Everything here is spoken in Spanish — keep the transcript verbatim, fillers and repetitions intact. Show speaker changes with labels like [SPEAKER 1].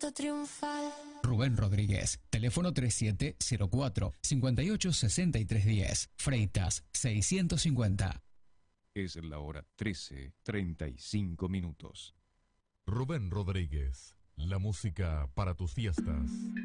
[SPEAKER 1] canto triunfal.
[SPEAKER 2] Rubén Rodríguez, teléfono treinta y siete cero cuatro, cincuenta y ocho sesenta y tres diez, Freitas seiscientos cincuenta.
[SPEAKER 3] Es la hora trece, treinta y cinco minutos.
[SPEAKER 4] Rubén Rodríguez, la música para tus fiestas.